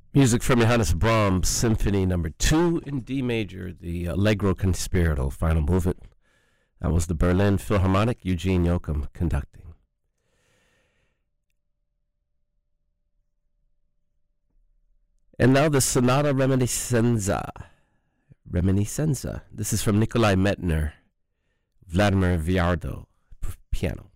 Music from Johannes Brahms, Symphony Number 2 in D major, the Allegro Conspirato, final movement. That was the Berlin Philharmonic, Eugene Joachim conducting. And now the Sonata Reminiscenza. Reminiscenza. This is from Nikolai Medtner, Vladimir Viardot, piano.